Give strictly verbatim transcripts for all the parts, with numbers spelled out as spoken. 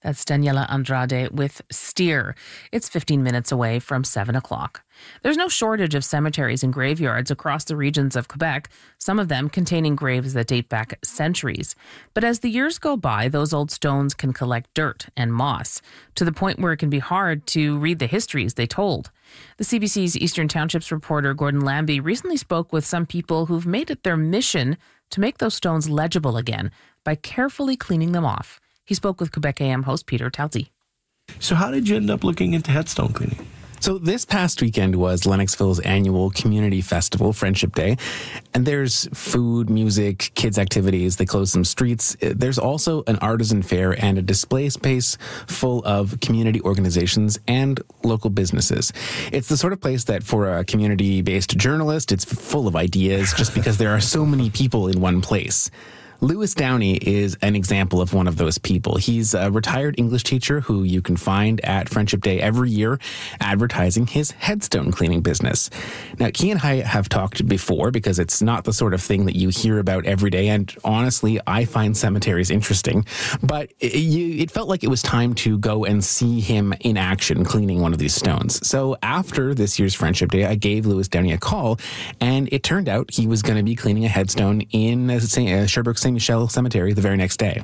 That's Daniela Andrade with Steer. It's fifteen minutes away from seven o'clock. There's no shortage of cemeteries and graveyards across the regions of Quebec, some of them containing graves that date back centuries. But as the years go by, those old stones can collect dirt and moss, to the point where it can be hard to read the histories they told. The C B C's Eastern Townships reporter Gordon Lambie recently spoke with some people who've made it their mission to make those stones legible again by carefully cleaning them off. He spoke with Quebec A M host Peter Talty. So how did you end up looking into headstone cleaning? So this past weekend was Lennoxville's annual community festival, Friendship Day. And there's food, music, kids' activities. They close some streets. There's also an artisan fair and a display space full of community organizations and local businesses. It's the sort of place that for a community-based journalist, it's full of ideas just because there are so many people in one place. Lewis Downey is an example of one of those people. He's a retired English teacher who you can find at Friendship Day every year advertising his headstone cleaning business. Now, he and I have talked before because it's not the sort of thing that you hear about every day, and honestly, I find cemeteries interesting, but it, you, it felt like it was time to go and see him in action cleaning one of these stones. So after this year's Friendship Day, I gave Lewis Downey a call, and it turned out he was going to be cleaning a headstone in uh, Sherbrooke Saint Michel Cemetery the very next day.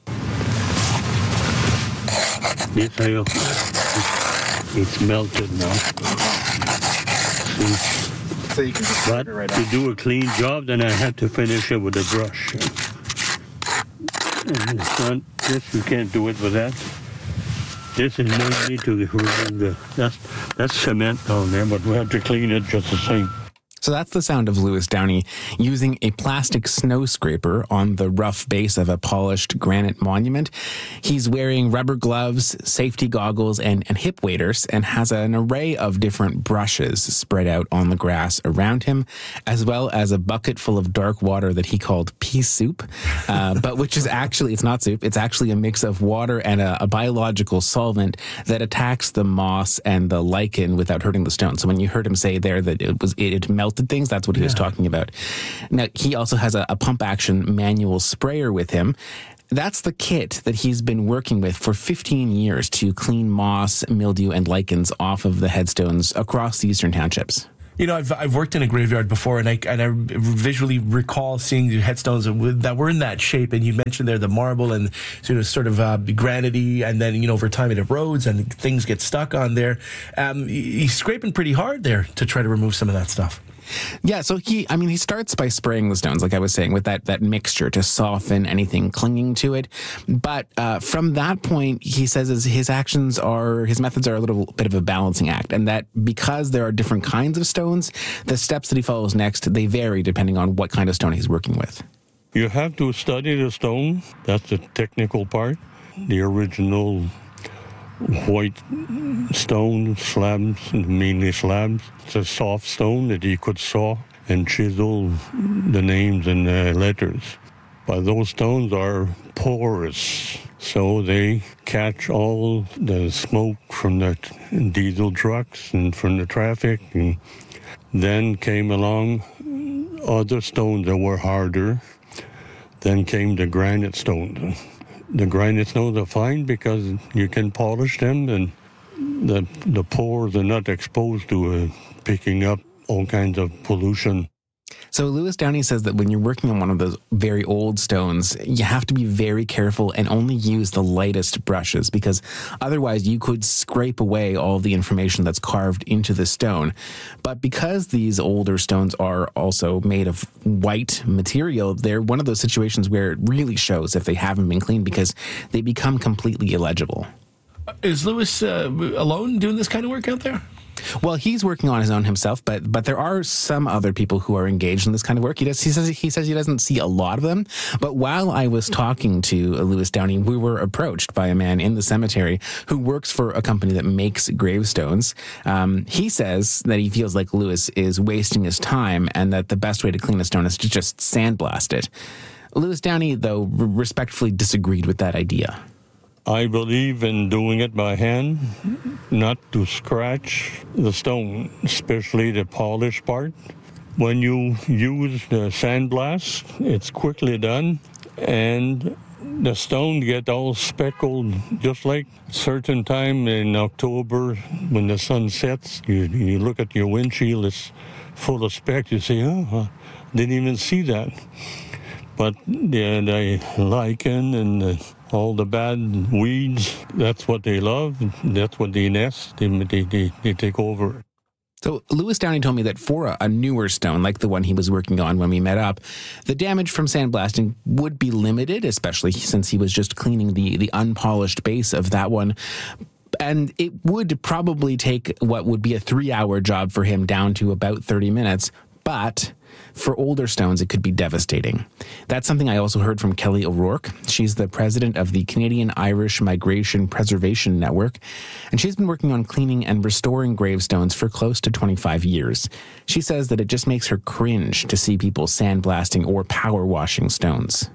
Yes, I It's melted now. So you can just but it right to off. do a clean job, then I had to finish it with a brush. And it's not, this you can't do it with that. This is mainly to remove the, that's, that's cement down there, but we have to clean it just the same. So that's the sound of Lewis Downey using a plastic snow scraper on the rough base of a polished granite monument. He's wearing rubber gloves, safety goggles, and, and hip waders, and has an array of different brushes spread out on the grass around him, as well as a bucket full of dark water that he called pea soup, uh, but which is actually, it's not soup, it's actually a mix of water and a, a biological solvent that attacks the moss and the lichen without hurting the stone. So when you heard him say there that it was it, it melted things, that's what he yeah. was talking about. Now, he also has a, a pump action manual sprayer with him. That's the kit that he's been working with for fifteen years to clean moss, mildew, and lichens off of the headstones across the Eastern Townships. You know, I've I've worked in a graveyard before, and I and I visually recall seeing the headstones that were in that shape. And you mentioned there the marble and sort of sort of uh, granity, and then you know over time it erodes and things get stuck on there. Um, he's scraping pretty hard there to try to remove some of that stuff. Yeah, so he, I mean, he starts by spraying the stones, like I was saying, with that, that mixture to soften anything clinging to it. But uh, from that point, he says his, his actions are, his methods are a little bit of a balancing act. And that because there are different kinds of stones, the steps that he follows next, they vary depending on what kind of stone he's working with. You have to study the stone. That's the technical part. The original white stone slabs, mainly slabs. It's a soft stone that you could saw and chisel the names and the letters. But those stones are porous, so they catch all the smoke from the diesel trucks and from the traffic. And then came along other stones that were harder. Then came the granite stones. The granite stones are fine because you can polish them and the the pores are not exposed to uh, picking up all kinds of pollution. So Lewis Downey says that when you're working on one of those very old stones, you have to be very careful and only use the lightest brushes because otherwise you could scrape away all the information that's carved into the stone. But because these older stones are also made of white material, they're one of those situations where it really shows if they haven't been cleaned because they become completely illegible. Is Lewis uh, alone doing this kind of work out there? Well, he's working on his own himself, but but there are some other people who are engaged in this kind of work. He does. He says he says he doesn't see a lot of them. But while I was talking to Lewis Downey, we were approached by a man in the cemetery who works for a company that makes gravestones. Um, he says that he feels like Lewis is wasting his time, and that the best way to clean a stone is to just sandblast it. Lewis Downey, though, respectfully disagreed with that idea. I believe in doing it by hand, not to scratch the stone, especially the polished part. When you use the sandblast, it's quickly done, and the stone get all speckled, just like certain time in October when the sun sets. You, you look at your windshield, it's full of specks. You say, oh, I didn't even see that. But yeah, the lichen and the, all the bad weeds, that's what they love. That's what they nest. They, they, they, they take over. So Lewis Downey told me that for a, a newer stone, like the one he was working on when we met up, the damage from sandblasting would be limited, especially since he was just cleaning the, the unpolished base of that one. And it would probably take what would be a three-hour job for him down to about thirty minutes. But for older stones, it could be devastating. That's something I also heard from Kelly O'Rourke. She's the president of the Canadian Irish Migration Preservation Network, and she's been working on cleaning and restoring gravestones for close to twenty-five years. She says that it just makes her cringe to see people sandblasting or power washing stones.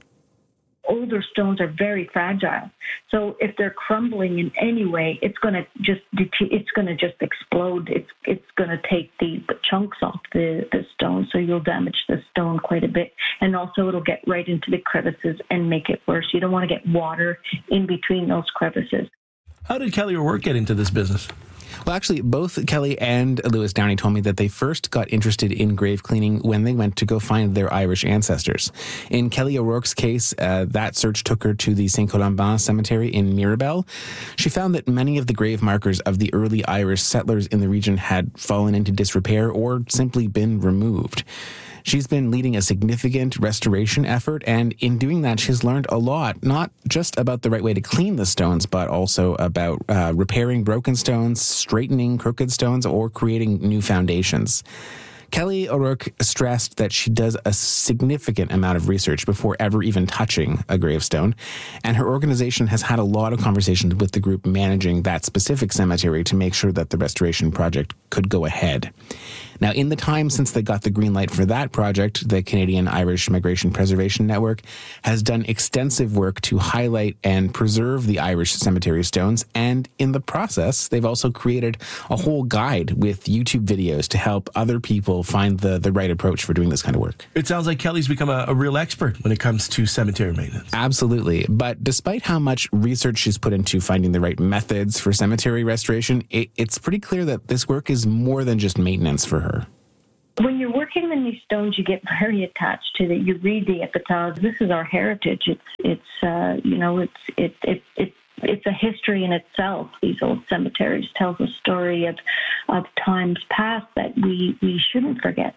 Older stones are very fragile. So if they're crumbling in any way, it's going to just it's going to just explode. It's it's going to take the, the chunks off the, the stone, so you'll damage the stone quite a bit. And also it'll get right into the crevices and make it worse. You don't want to get water in between those crevices. How did Kelly O'Rourke get into this business? Well, actually, both Kelly and Lewis Downey told me that they first got interested in grave cleaning when they went to go find their Irish ancestors. In Kelly O'Rourke's case, uh, that search took her to the Saint Colomban Cemetery in Mirabel. She found that many of the grave markers of the early Irish settlers in the region had fallen into disrepair or simply been removed. She's been leading a significant restoration effort, and in doing that, she's learned a lot, not just about the right way to clean the stones, but also about uh, repairing broken stones, straightening crooked stones, or creating new foundations. Kelly O'Rourke stressed that she does a significant amount of research before ever even touching a gravestone, and her organization has had a lot of conversations with the group managing that specific cemetery to make sure that the restoration project could go ahead. Now, in the time since they got the green light for that project, the Canadian Irish Migration Preservation Network has done extensive work to highlight and preserve the Irish cemetery stones, and in the process, they've also created a whole guide with YouTube videos to help other people find the, the right approach for doing this kind of work. It sounds like Kelly's become a, a real expert when it comes to cemetery maintenance. Absolutely. But despite how much research she's put into finding the right methods for cemetery restoration, it, it's pretty clear that this work is more than just maintenance for her. When you're working in these stones, you get very attached to it. You read the epitaphs. This is our heritage. It's, it's, uh, you know, it's, it, it, it, it's a history in itself. These old cemeteries tells a story of, of times past that we, we shouldn't forget.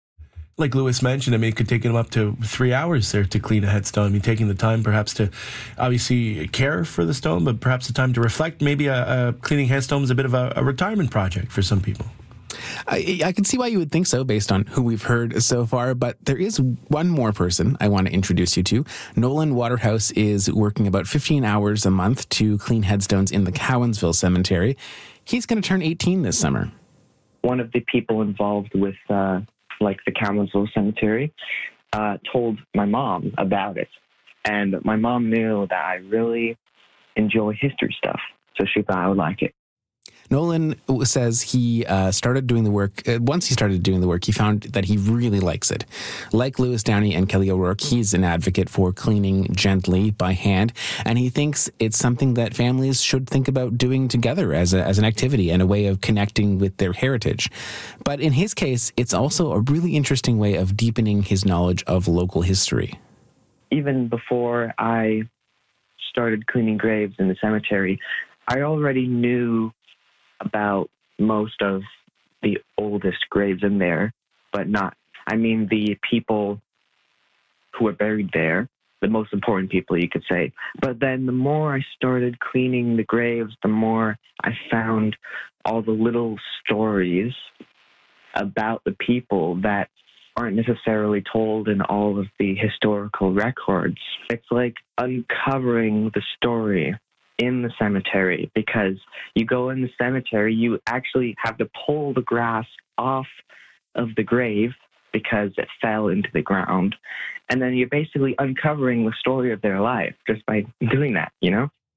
Like Lewis mentioned, I mean, it could take him up to three hours there to clean a headstone. I mean, taking the time perhaps to obviously care for the stone, but perhaps the time to reflect. Maybe a, a cleaning headstone is a bit of a, a retirement project for some people. I, I can see why you would think so based on who we've heard so far, but there is one more person I want to introduce you to. Nolan Waterhouse is working about fifteen hours a month to clean headstones in the Cowansville Cemetery. He's going to turn eighteen this summer. One of the people involved with uh, like the Cowansville Cemetery uh, told my mom about it, and my mom knew that I really enjoy history stuff, so she thought I would like it. Nolan says he uh, started doing the work. Uh, once he started doing the work, he found that he really likes it. Like Lewis Downey and Kelly O'Rourke, he's an advocate for cleaning gently by hand, and he thinks it's something that families should think about doing together as a, as an activity and a way of connecting with their heritage. But in his case, it's also a really interesting way of deepening his knowledge of local history. Even before I started cleaning graves in the cemetery, I already knew about most of the oldest graves in there, but not, I mean, the people who are buried there, the most important people, you could say. But then the more I started cleaning the graves, the more I found all the little stories about the people that aren't necessarily told in all of the historical records. It's like uncovering the story in the cemetery, because you go in the cemetery, you actually have to pull the grass off of the grave because it fell into the ground. And then you're basically uncovering the story of their life just by doing that, you know?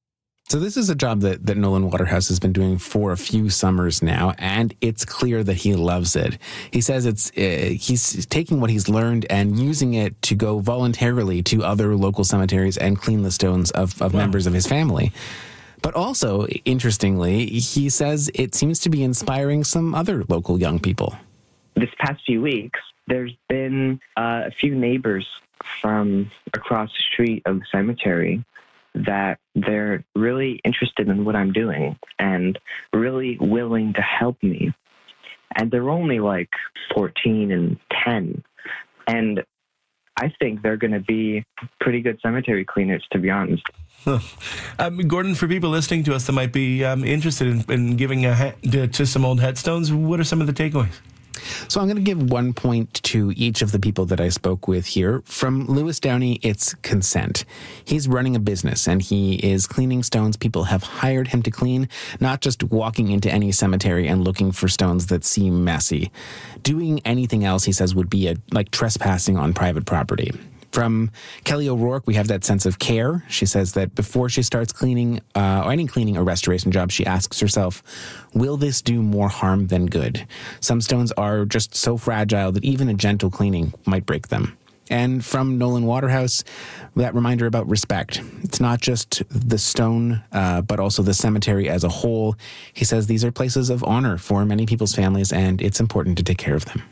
So this is a job that, that Nolan Waterhouse has been doing for a few summers now, and it's clear that he loves it. He says it's uh, he's taking what he's learned and using it to go voluntarily to other local cemeteries and clean the stones of, of wow. members of his family. But also, interestingly, he says it seems to be inspiring some other local young people. This past few weeks, there's been uh, a few neighbors from across the street of the cemetery that they're really interested in what I'm doing and really willing to help me. And they're only like fourteen and ten. And I think they're going to be pretty good cemetery cleaners, to be honest. Huh. Um, Gordon, for people listening to us that might be um, interested in, in giving a hand to, to some old headstones, what are some of the takeaways? So I'm going to give one point to each of the people that I spoke with here. From Lewis Downey, it's consent. He's running a business and he is cleaning stones people have hired him to clean, not just walking into any cemetery and looking for stones that seem messy. Doing anything else, he says, would be a, like trespassing on private property. From Kelly O'Rourke, we have that sense of care. She says that before she starts cleaning, uh, or any cleaning or restoration job, she asks herself, will this do more harm than good? Some stones are just so fragile that even a gentle cleaning might break them. And from Nolan Waterhouse, that reminder about respect. It's not just the stone, uh, but also the cemetery as a whole. He says these are places of honor for many people's families, and it's important to take care of them.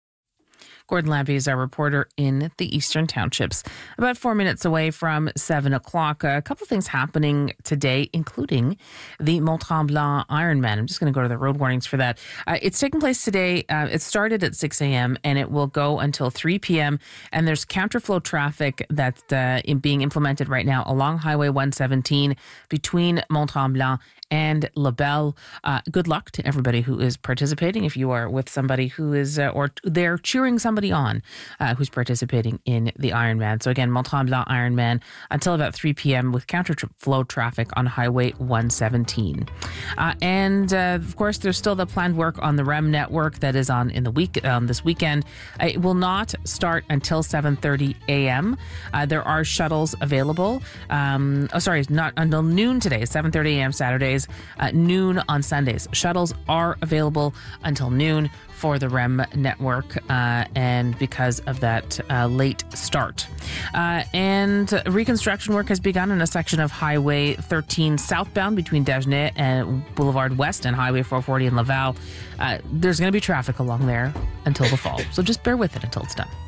Gordon Lampy is our reporter in the Eastern Townships. About four minutes away from seven o'clock, a couple of things happening today, including the Mont Tremblant Ironman. I'm just going to go to the road warnings for that. Uh, it's taking place today. Uh, it started at six a.m. and it will go until three p.m. And there's counterflow traffic that's uh, in being implemented right now along Highway one seventeen between Mont Tremblant and LaBelle. Uh, good luck to everybody who is participating. If you are with somebody who is, uh, or they're cheering somebody on uh, who's participating in the Ironman. So again, Mont Tremblant Ironman until about three p.m. with counterflow traffic on Highway one seventeen. Uh, and uh, of course, there's still the planned work on the R E M network that is on in the week um, this weekend. Uh, it will not start until seven thirty a.m. Uh, there are shuttles available. Um, oh, sorry, not until noon today, seven thirty a.m. Saturdays, uh, noon on Sundays. Shuttles are available until noon for the R E M network, uh, and because of that uh, late start. Uh, and reconstruction work has begun in a section of Highway thirteen southbound between Dagenais and Boulevard West and Highway four forty in Laval. Uh, there's going to be traffic along there until the fall, so just bear with it until it's done.